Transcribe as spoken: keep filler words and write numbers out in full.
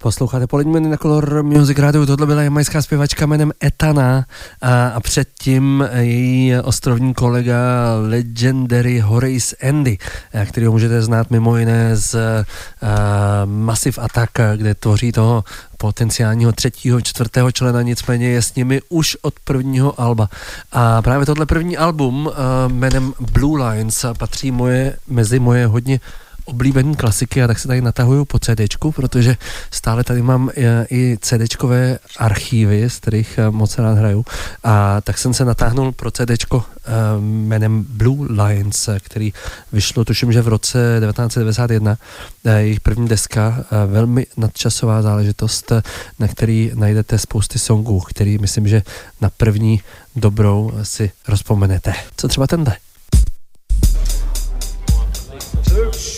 Posloucháte Polední na Color Music Radio, tohle byla jamaijská zpěvačka jménem Etana a, a předtím její ostrovní kolega Legendary Horace Andy, kterýho můžete znát mimo jiné z uh, Massive Attack, kde tvoří toho potenciálního třetího, čtvrtého člena, nicméně je s nimi už od prvního alba. A právě tohle první album uh, jménem Blue Lines patří moje, mezi moje hodně oblíbený klasiky, a tak se tady natahuju po CDčku, protože stále tady mám i CDčkové archívy, z kterých moc rád hraju, a tak jsem se natáhnul pro CDčko jménem Blue Lines, který vyšlo, tuším, že v roce devatenáct set devadesát jedna, jejich první deska, velmi nadčasová záležitost, na který najdete spousty songů, který myslím, že na první dobrou si rozpomenete. Co třeba tenhle?